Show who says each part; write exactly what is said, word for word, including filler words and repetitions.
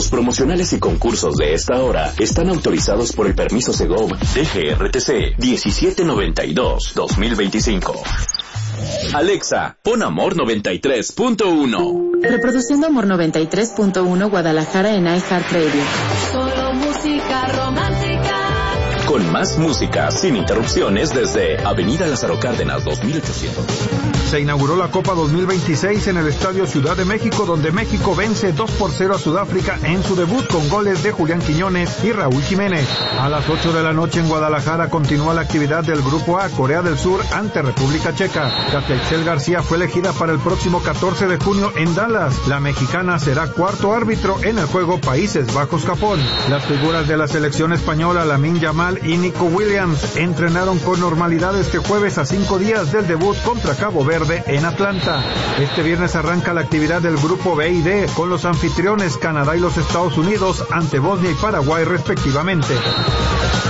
Speaker 1: Los promocionales y concursos de esta hora están autorizados por el permiso Segov D G R T C diecisiete noventa y dos dos mil veinticinco. Alexa, pon Amor noventa y tres punto uno.
Speaker 2: Reproduciendo Amor noventa y tres punto uno Guadalajara en iHeartRadio.
Speaker 3: Solo música romántica.
Speaker 1: Con más música, sin interrupciones, desde Avenida Lázaro Cárdenas dos mil ochocientos.
Speaker 4: Se inauguró la Copa dos mil veintiséis en el Estadio Ciudad de México, donde México vence dos por cero a Sudáfrica en su debut con goles de Julián Quiñones y Raúl Jiménez. A las ocho de la noche en Guadalajara continúa la actividad del Grupo A, Corea del Sur ante República Checa. Katia Itzel García fue elegida para el próximo catorce de junio en Dallas. La mexicana será cuarto árbitro en el juego Países Bajos-Japón. Las figuras de la selección española, Lamine Yamal y Nico Williams, entrenaron con normalidad este jueves a cinco días del debut contra Cabo Verde en Atlanta. Este viernes arranca la actividad del Grupo B y D con los anfitriones Canadá y los Estados Unidos ante Bosnia y Paraguay respectivamente.